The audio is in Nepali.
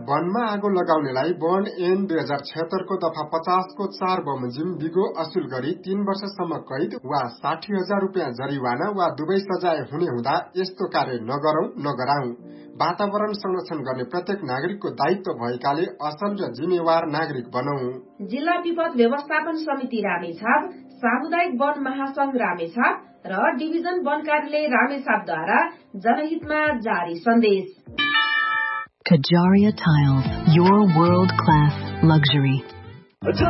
वनमा आगो लगाउनेलाई वन ऐन 2076 को दफा 50 को 4 बमोजिम बिगो असुल गरी 3 वर्षसम्म कैद वा 60,000 रुपियाँ जरिवाना वा दुवै सजाय हुने हुँदा यस्तो कार्य नगरौं नगराउँ। वातावरण संरक्षण गर्ने प्रत्येक नागरिकको दायित्व भएकाले असल र जिम्मेवार नागरिक बनौं। जिल्ला विपद व्यवस्थापन समिति रामेछाप, सामुदायिक वन महासंघ रामेछाप र डिभिजन वन कार्यालय रामेछापद्वारा जनहितमा जारी सन्देश। Kajaria Tiles, your world-class luxury.